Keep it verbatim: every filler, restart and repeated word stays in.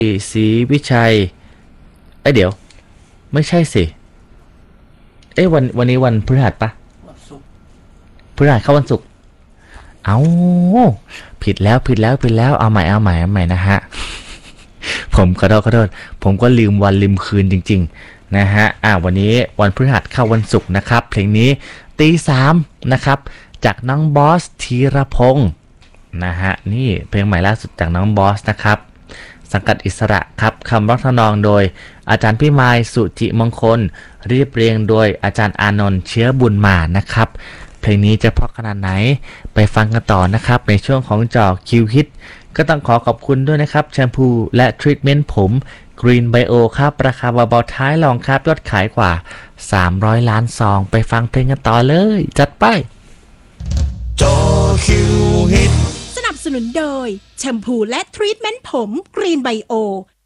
ศรีวิชัยเอ้ยเดี๋ยวไม่ใช่สิเอ้ยวันวันนี้วันพฤหัสปะพฤหัสเข้าวันศุกร์เอาผิดแล้วผิดแล้วผิดแล้วเอาใหม่เอาใหม่เอาใหม่นะฮะผมขอโทษขอโทษผมก็ลืมวันลืมคืนจริงๆนะฮะอ่าวันนี้วันพฤหัสเข้าวันศุกร์นะครับเพลงนี้ตีสามนะครับจากน้องบอสธีรพงศ์นะฮะนี่เพลงใหม่ล่าสุดจากน้องบอสนะครับสังกัดอิสระครับคำร้องทำนองโดยอาจารย์พี่มายสุจิมงคลเรียบเรียงโดยอาจารย์อานนท์เชื้อบุญมานะครับเพลงนี้จะเพราะขนาดไหนไปฟังกันต่อนะครับในช่วงของจอคิวฮิตก็ต้องขอขอบคุณด้วยนะครับแชมพูและทรีทเมนต์ผม Green Bio ครับราคาเบาๆท้ายรองครับยอดขายกว่าสามร้อยล้านซองไปฟังเพลงกันต่อเลยจัดไปจอคิวฮิตสนับสนุนโดยแชมพูและทรีทเมนต์ผม Green Bio